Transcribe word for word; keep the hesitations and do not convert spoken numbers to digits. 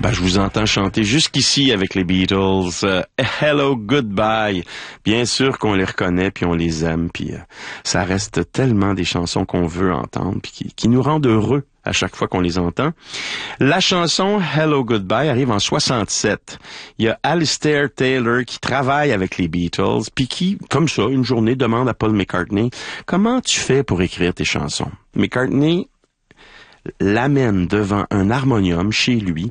Ben, je vous entends chanter jusqu'ici avec les Beatles. Euh, Hello, Goodbye. Bien sûr qu'on les reconnaît, puis on les aime, puis euh, ça reste tellement des chansons qu'on veut entendre, puis qui, qui nous rendent heureux à chaque fois qu'on les entend. La chanson Hello, Goodbye arrive en soixante-sept. Il y a Alistair Taylor qui travaille avec les Beatles, puis qui, comme ça, une journée, demande à Paul McCartney « Comment tu fais pour écrire tes chansons? » McCartney l'amène devant un harmonium chez lui